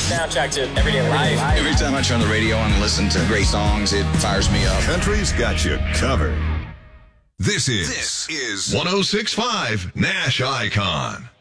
soundtrack to everyday life. Every time I turn the radio on and listen to great songs, it fires me up. Country's got you covered. This is 106.5 Nash Icon.